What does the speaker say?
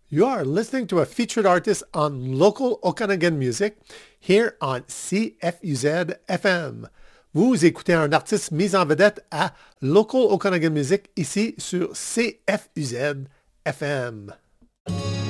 You are listening to a featured artist on local Okanagan music here on CFUZ FM. Vous écoutez un artiste mis en vedette à Local Okanagan Music ici sur CFUZ FM.